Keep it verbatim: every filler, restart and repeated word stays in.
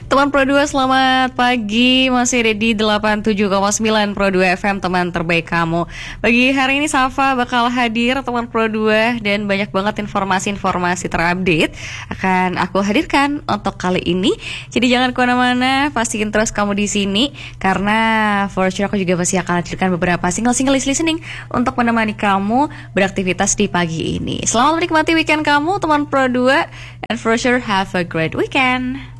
Teman Pro dua, selamat pagi. Masih ada di delapan puluh tujuh koma sembilan Pro dua F M, teman terbaik kamu. Pagi hari ini Safa bakal hadir, teman Pro dua, dan banyak banget informasi-informasi terupdate akan aku hadirkan untuk kali ini. Jadi jangan kemana-mana, pastiin terus kamu di sini, karena for sure aku juga pasti akan hadirkan beberapa single-single list listening untuk menemani kamu beraktivitas di pagi ini. Selamat menikmati weekend kamu, teman Pro dua, and for sure have a great weekend.